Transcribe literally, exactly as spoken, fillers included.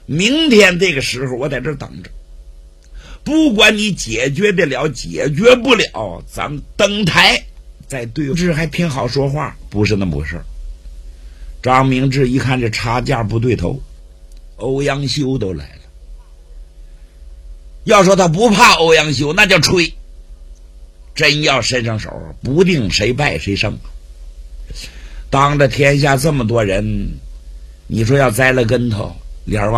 明天这个时候我在这等着，不管你解决得了解决不了，咱们登台再对峙，还偏好说话，不是那么回事。张明志一看这差价不对头，欧阳修都来了。要说他不怕欧阳修，那叫吹。真要伸上手，不定谁败谁胜。当着天下这么多人，你说要栽了跟头，脸往